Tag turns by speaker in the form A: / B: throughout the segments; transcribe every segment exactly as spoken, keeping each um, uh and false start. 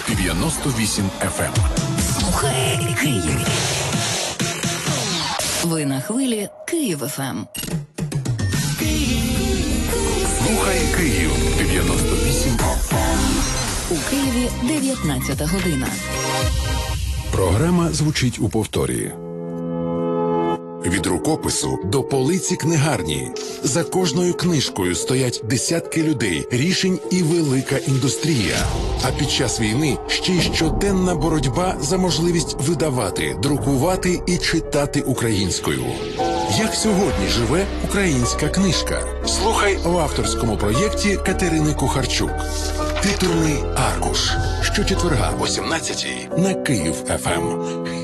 A: дев'яносто вісім еф ем.
B: Слухай Київ. Ви на хвилі Київ еф ем.
A: Слухай Київ. дев'яносто вісім еф ем.
B: У Києві дев'ятнадцята година.
A: Програма звучить у повторі. Від рукопису до полиці книгарні. За кожною книжкою стоять десятки людей, рішень і велика індустрія. А під час війни ще й щоденна боротьба за можливість видавати, друкувати і читати українською. Як сьогодні живе українська книжка? Слухай в авторському проєкті Катерини Кухарчук. Титульний аркуш. Щочетверга о сімнадцятій на Київ еф ем.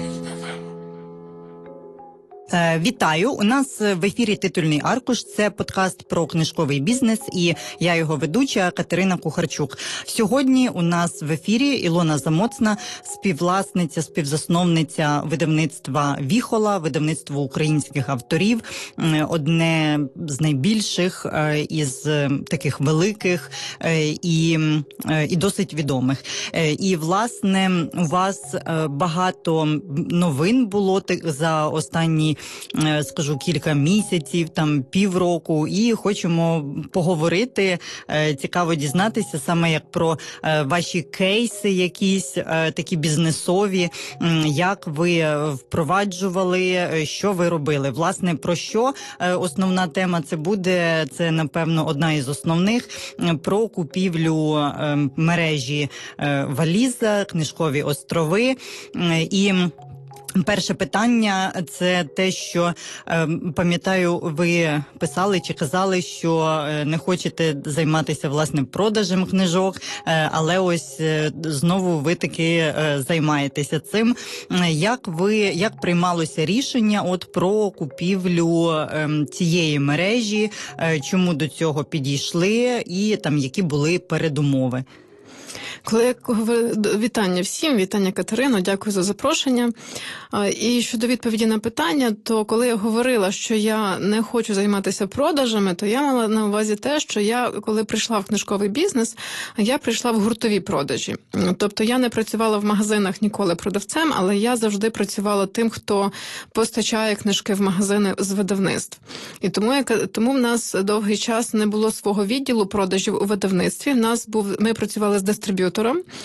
C: Вітаю! У нас в ефірі «Титульний аркуш». Це подкаст про книжковий бізнес, і я його ведуча Катерина Кухарчук. Сьогодні у нас в ефірі Ілона Замоцна, співвласниця, співзасновниця видавництва «Віхола», видавництво українських авторів, одне з найбільших із таких великих і, і досить відомих. І, власне, у вас багато новин було за останні, скажу, кілька місяців, там півроку, і хочемо поговорити, цікаво дізнатися саме як про ваші кейси якісь такі бізнесові, як ви впроваджували, що ви робили. Власне, про що основна тема це буде, це, напевно, одна із основних, про купівлю мережі «Валіза», «Книжкові острови». І перше питання – це те, що, е, пам'ятаю, ви писали чи казали, що не хочете займатися, власне, продажем книжок, е, але ось е, знову ви таки е, займаєтеся цим. Як ви, як приймалося рішення от про купівлю е, цієї мережі, е, чому до цього підійшли і там які були передумови?
D: Коли я вітання всім, вітання Катерино, дякую за запрошення. І щодо відповіді на питання, то коли я говорила, що я не хочу займатися продажами, то я мала на увазі те, що я, коли прийшла в книжковий бізнес, я прийшла в гуртові продажі. Тобто я не працювала в магазинах ніколи продавцем, але я завжди працювала тим, хто постачає книжки в магазини з видавництв. І тому, я, тому в нас довгий час не було свого відділу продажів у видавництві. В нас був, ми працювали з дистриб'ютором,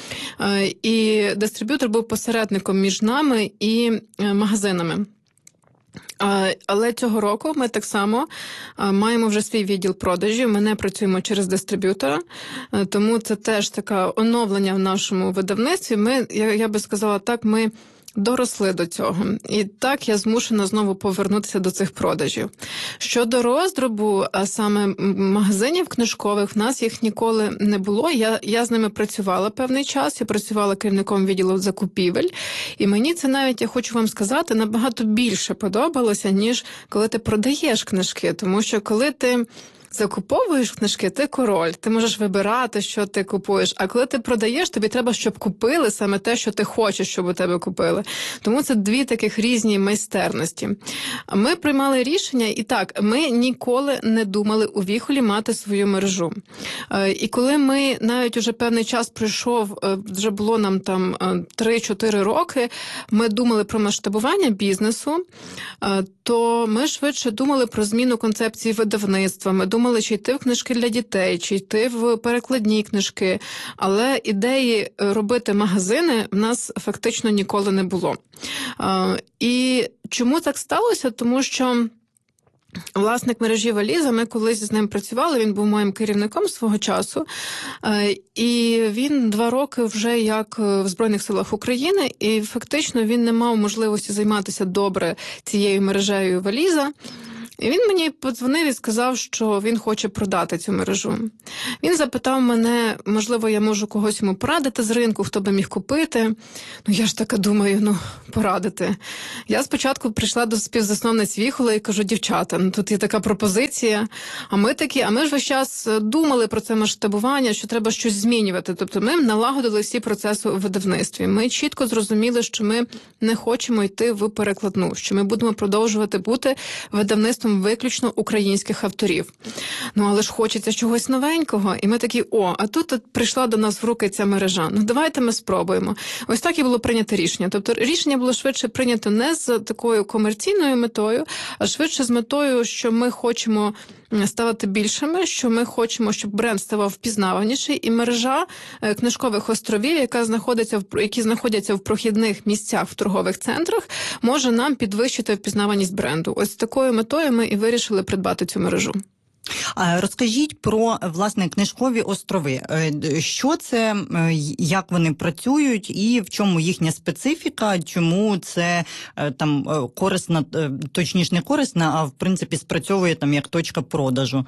D: і дистриб'ютор був посередником між нами і магазинами. Але цього року ми так само маємо вже свій відділ продажів, ми не працюємо через дистриб'ютора, тому це теж таке оновлення в нашому видавництві. Ми, я, я би сказала так, ми доросли до цього. І так я змушена знову повернутися до цих продажів. Щодо роздробу, а саме магазинів книжкових, в нас їх ніколи не було. Я, я з ними працювала певний час, я працювала керівником відділу закупівель. І мені це навіть, я хочу вам сказати, набагато більше подобалося, ніж коли ти продаєш книжки. Тому що коли ти закуповуєш книжки, ти король, ти можеш вибирати, що ти купуєш, а коли ти продаєш, тобі треба, щоб купили саме те, що ти хочеш, щоб у тебе купили. Тому це дві таких різні майстерності. Ми приймали рішення, і так, ми ніколи не думали у Віхолі мати свою мережу. І коли ми, навіть уже певний час пройшов, вже було нам там три-чотири роки, ми думали про масштабування бізнесу, то ми швидше думали про зміну концепції видавництва, ми думали, чи йти в книжки для дітей, чи йти в перекладні книжки. Але ідеї робити магазини в нас фактично ніколи не було. І чому так сталося? Тому що власник мережі «Валіза», ми колись з ним працювали, він був моїм керівником свого часу, і він два роки вже як в Збройних силах України, і фактично він не мав можливості займатися добре цією мережею «Валіза». І він мені подзвонив і сказав, що він хоче продати цю мережу. Він запитав мене, можливо, я можу когось йому порадити з ринку, хто би міг купити. Ну, я ж така думаю, ну, порадити. Я спочатку прийшла до співзасновниць «Віхола» і кажу, дівчата, ну, тут є така пропозиція. А ми такі, а ми ж весь час думали про це масштабування, що треба щось змінювати. Тобто ми налагодили всі процеси у видавництві. Ми чітко зрозуміли, що ми не хочемо йти в перекладну, що ми будемо продовжувати бути видавництвом видавництвом виключно українських авторів. Ну, але ж хочеться чогось новенького. І ми такі, о, а тут от прийшла до нас в руки ця мережа. Ну, давайте ми спробуємо. Ось так і було прийнято рішення. Тобто рішення було швидше прийнято не з такою комерційною метою, а швидше з метою, що ми хочемо ставати більшими, що ми хочемо, щоб бренд ставав впізнаваніший, і мережа книжкових островів, яка знаходиться в які знаходяться в прохідних місцях в торгових центрах, може нам підвищити впізнаваність бренду. Ось з такою метою ми і вирішили придбати цю мережу.
C: Розкажіть про, власне, книжкові острови. Що це, як вони працюють і в чому їхня специфіка, чому це там корисна, точніше не корисна, а в принципі спрацьовує там як точка продажу?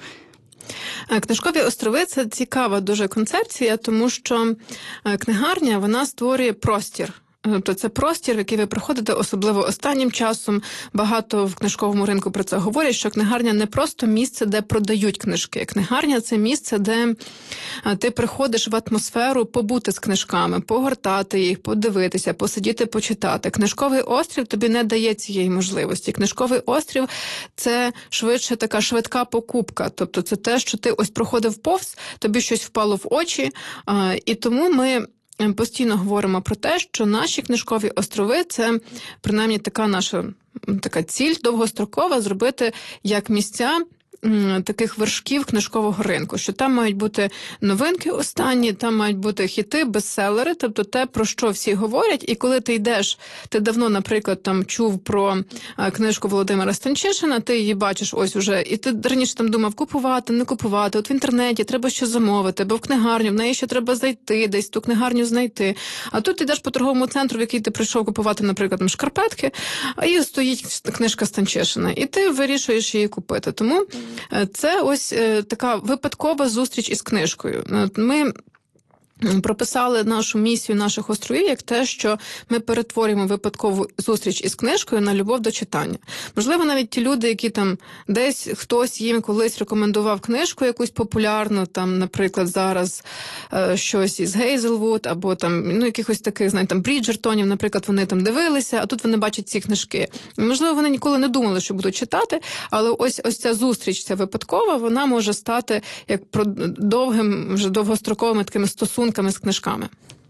D: Книжкові острови – це цікава дуже концепція, тому що книгарня, вона створює простір. Тобто це простір, в який ви приходите, особливо останнім часом. Багато в книжковому ринку про це говорять, що книгарня не просто місце, де продають книжки. Книгарня – це місце, де ти приходиш в атмосферу побути з книжками, погортати їх, подивитися, посидіти, почитати. Книжковий острів тобі не дає цієї можливості. Книжковий острів – це швидше така швидка покупка. Тобто це те, що ти ось проходив повз, тобі щось впало в очі, і тому ми постійно говоримо про те, що наші книжкові острови – це, принаймні, така наша така ціль довгострокова – зробити як місця таких вершків книжкового ринку, що там мають бути новинки останні, там мають бути хіти, бестселери, тобто те, про що всі говорять, і коли ти йдеш, ти давно, наприклад, там чув про книжку Володимира Станчишина, ти її бачиш ось уже, і ти раніше там думав, купувати, не купувати, от в інтернеті треба що замовити, бо в книгарню, в неї ще треба зайти, десь ту книгарню знайти. А тут ти йдеш по торговому центру, в який ти прийшов купувати, наприклад, там шкарпетки, а і стоїть книжка Станчишина, і ти вирішуєш її купити. Тому це ось така випадкова зустріч із книжкою. Ми прописали нашу місію наших островів як те, що ми перетворюємо випадкову зустріч із книжкою на любов до читання. Можливо, навіть ті люди, які там десь хтось їм колись рекомендував книжку якусь популярну, там, наприклад, зараз е, щось із Гейзелвуд, або там, ну, якихось таких, знаєте, там, Бріджертонів, наприклад, вони там дивилися, а тут вони бачать ці книжки. Можливо, вони ніколи не думали, що будуть читати, але ось, ось ця зустріч, ця випадкова, вона може стати як довгим, вже довгостроковими такими стосунками з книжками.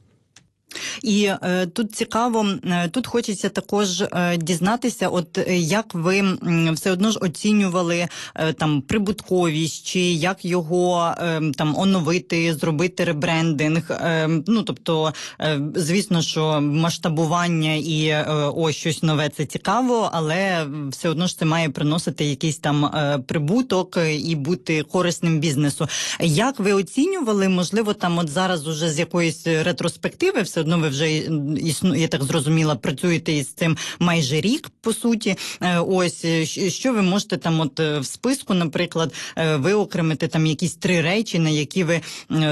C: І е, тут цікаво, е, тут хочеться також е, дізнатися, от е, як ви е, все одно ж оцінювали е, там прибутковість, чи як його е, там оновити, зробити ребрендинг. Е, ну, тобто, е, звісно, що масштабування і е, ось щось нове – це цікаво, але все одно ж це має приносити якийсь там е, прибуток і бути корисним бізнесу. Як ви оцінювали, можливо, там от зараз уже з якоїсь ретроспективи, все одно ви вже, я так зрозуміла, працюєте із цим майже рік, по суті. Ось, що ви можете там от в списку, наприклад, виокремити там якісь три речі, на які ви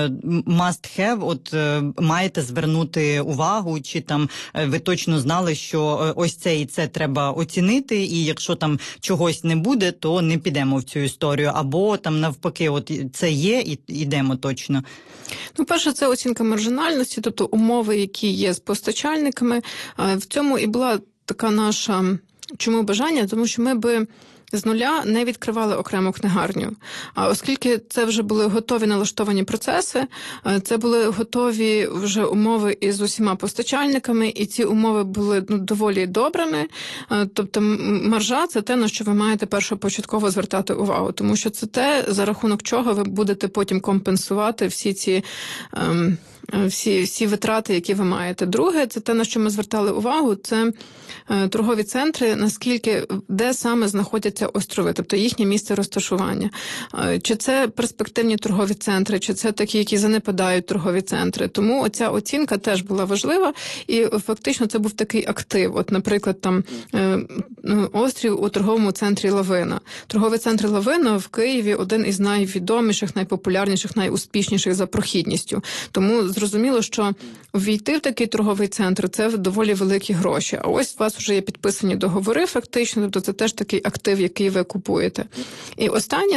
C: must have, от маєте звернути увагу, чи там ви точно знали, що ось це і це треба оцінити, і якщо там чогось не буде, то не підемо в цю історію, або там навпаки, от це є, і йдемо точно.
D: Ну, перше, це оцінка маржинальності, тобто умови, які є з постачальниками. В цьому і була така наша, чому бажання, тому що ми би з нуля не відкривали окрему книгарню. А оскільки це вже були готові налаштовані процеси, це були готові вже умови із усіма постачальниками, і ці умови були, ну, доволі добрими. Тобто маржа – це те, на що ви маєте першопочатково звертати увагу, тому що це те, за рахунок чого ви будете потім компенсувати всі ці ем, всі, всі витрати, які ви маєте. Друге, це те, на що ми звертали увагу, це е, торгові центри, наскільки, де саме знаходяться острови, тобто їхнє місце розташування. Е, чи це перспективні торгові центри, чи це такі, які занепадають торгові центри. Тому оця оцінка теж була важлива, і фактично це був такий актив. От, наприклад, там е, острів у торговому центрі Лавина. Торговий центр Лавина в Києві один із найвідоміших, найпопулярніших, найуспішніших за прохідністю. Тому зрозуміло, що ввійти в такий торговий центр – це доволі великі гроші. А ось у вас вже є підписані договори фактично, тобто це теж такий актив, який ви купуєте. І останнє